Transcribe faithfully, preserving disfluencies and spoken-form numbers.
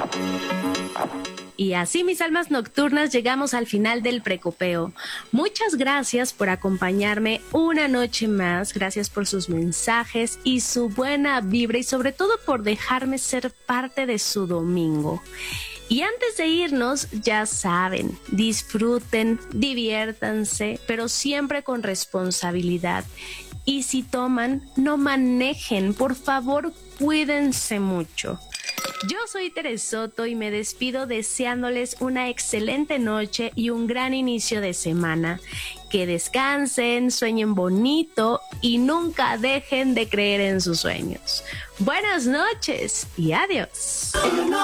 Y así, mis almas nocturnas, llegamos al final del precopeo. Muchas gracias por acompañarme una noche más. Gracias por sus mensajes y su buena vibra, y sobre todo por dejarme ser parte de su domingo. Y antes de irnos, ya saben, disfruten, diviértanse, pero siempre con responsabilidad. Y si toman, no manejen, por favor, cuídense mucho. Yo soy Tere Soto y me despido deseándoles una excelente noche y un gran inicio de semana. Que descansen, sueñen bonito y nunca dejen de creer en sus sueños. Buenas noches y adiós.